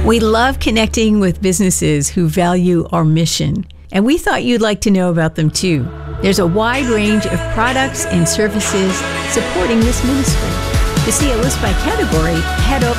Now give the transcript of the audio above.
We love connecting with businesses who value our mission, and we thought you'd like to know about them too. There's a wide range of products and services supporting this ministry. To see a list by category, head over